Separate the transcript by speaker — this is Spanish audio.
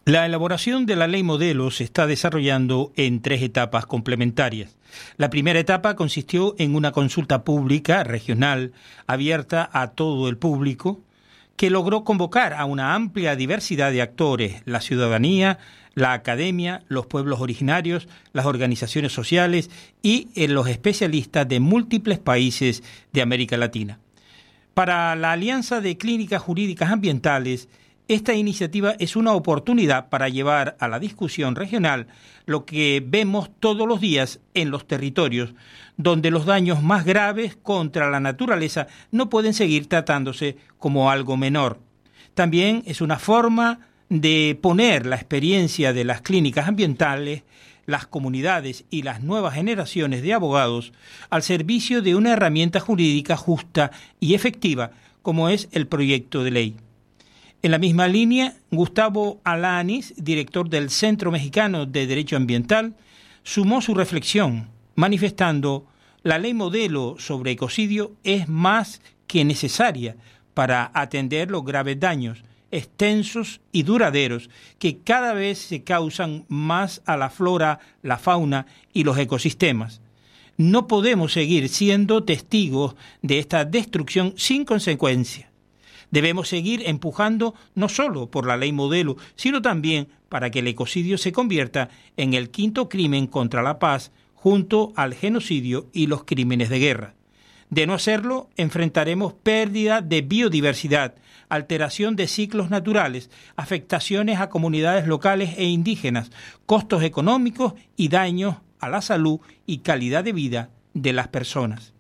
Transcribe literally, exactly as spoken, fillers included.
Speaker 1: La elaboración de la ley modelo se está desarrollando en tres etapas complementarias. La primera etapa consistió en una consulta pública regional abierta a todo el público que logró convocar a una amplia diversidad de actores, la ciudadanía, la academia, los pueblos originarios, las organizaciones sociales y los especialistas de múltiples países de América Latina. Para la Alianza de Clínicas Jurídicas Ambientales, esta iniciativa es una oportunidad para llevar a la discusión regional lo que vemos todos los días en los territorios, donde los daños más graves contra la naturaleza no pueden seguir tratándose como algo menor. También es una forma de poner la experiencia de las clínicas ambientales, las comunidades y las nuevas generaciones de abogados al servicio de una herramienta jurídica justa y efectiva, como es el proyecto de ley. En la misma línea, Gustavo Alanis, director del Centro Mexicano de Derecho Ambiental, sumó su reflexión, manifestando: la ley modelo sobre ecocidio es más que necesaria para atender los graves daños extensos y duraderos que cada vez se causan más a la flora, la fauna y los ecosistemas. No podemos seguir siendo testigos de esta destrucción sin consecuencia. Debemos seguir empujando no solo por la ley modelo, sino también para que el ecocidio se convierta en el quinto crimen contra la paz junto al genocidio y los crímenes de guerra. De no hacerlo, enfrentaremos pérdida de biodiversidad, alteración de ciclos naturales, afectaciones a comunidades locales e indígenas, costos económicos y daños a la salud y calidad de vida de las personas.